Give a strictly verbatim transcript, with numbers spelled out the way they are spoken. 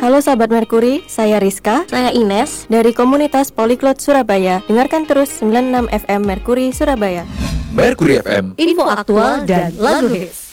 Halo sahabat Merkuri, saya Rizka, saya Ines dari komunitas Polyglot Surabaya. Dengarkan terus sembilan puluh enam F M Merkuri Surabaya. Merkuri F M, info aktual dan lagu hits.